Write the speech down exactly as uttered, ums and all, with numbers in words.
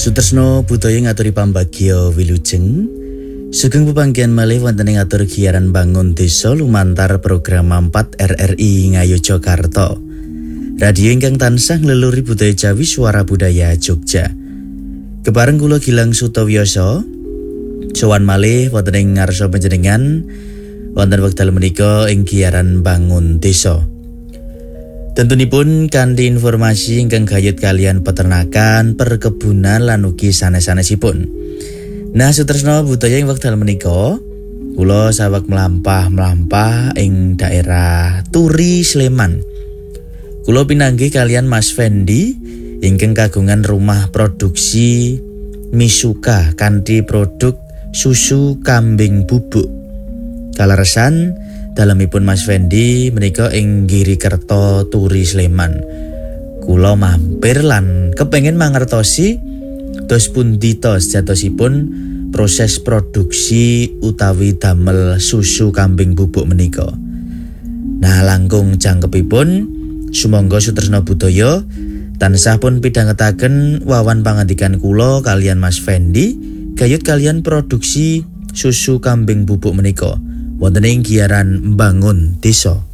Sutresno budaya ngaturi pambagya wilujeng. Sugeng pepanggihan malih wonten ing atur giaran bangun desa lumantar program empat R R I Ngayogyakarta. Radio ingkang tansah ngleluri budaya Jawi Suara Budaya Jogja. Kebareng kula Gilang Sutawiyasa sowan malih wonten ing ngarsa panjenengan wonten wekdal menika ing giaran bangun desa. Tentunipun kanthi informasi ingkang gayut kalian peternakan, perkebunan lan ugi sanes-sanesipun. Nah, sutresna budaya ing wekdal menika kula saweg mlampah-mlampah ing daerah Turi Sleman. Kula pinanggih kalian Mas Fendi ingkang kagungan rumah produksi Misuka kanthi produk susu kambing bubuk. Kaleresan dalemipun Mas Fendi menika ing Girikerto Turi Sleman. Kula mampir lan kepengin mangertosi dos pundi to sejatosipun proses produksi utawi damel susu kambing bubuk menika. Nah, langkung jangkepipun sumangga sutresna budaya tansah pun pidhangetaken wawan pangandikan kula kalian Mas Fendi gayut kalian produksi susu kambing bubuk menika wonten ing giaran Bangun Desa.